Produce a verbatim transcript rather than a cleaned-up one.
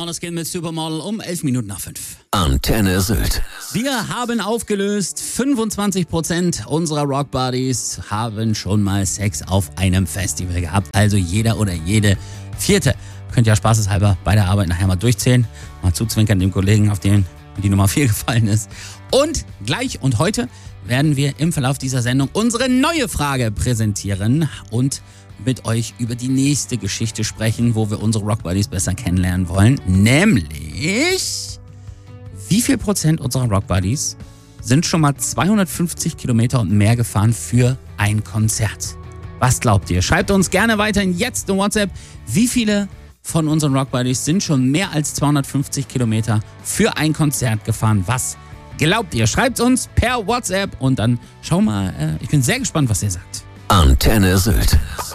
Måneskin mit Supermodel um elf Minuten nach fünf. Antenne Sylt. Wir haben aufgelöst, fünfundzwanzig Prozent unserer Rockbuddies haben schon mal Sex auf einem Festival gehabt. Also jeder oder jede Vierte. Könnt ihr ja spaßeshalber bei der Arbeit nachher mal durchzählen. Mal zuzwinkern dem Kollegen, auf den die Nummer vier gefallen ist. Und gleich und heute werden wir im Verlauf dieser Sendung unsere neue Frage präsentieren und mit euch über die nächste Geschichte sprechen, wo wir unsere Rockbuddies besser kennenlernen wollen. Nämlich, wie viel Prozent unserer Rockbuddies sind schon mal zweihundertfünfzig Kilometer und mehr gefahren für ein Konzert? Was glaubt ihr? Schreibt uns gerne weiterhin jetzt in WhatsApp, wie viele von unseren Rockbuddies sind schon mehr als zweihundertfünfzig Kilometer für ein Konzert gefahren? Was glaubt ihr? Schreibt uns per WhatsApp und dann schau mal, äh, ich bin sehr gespannt, was ihr sagt. Antenne Sylt.